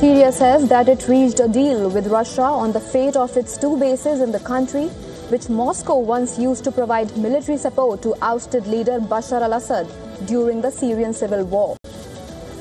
Syria says that it reached a deal with Russia on the fate of its 2 bases in the country, which Moscow once used to provide military support to ousted leader Bashar al-Assad during the Syrian civil war.